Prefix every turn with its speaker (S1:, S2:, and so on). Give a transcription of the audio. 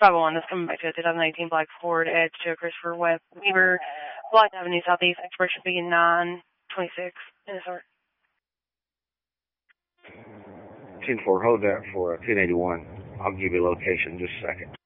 S1: 501 is coming back to a 2018 black Ford Edge to Christopher Weaver, Blythe Avenue Southeast, expiration being 9/26 in the sort.
S2: 10-4, hold that for 1081. I'll give you a location in just a second.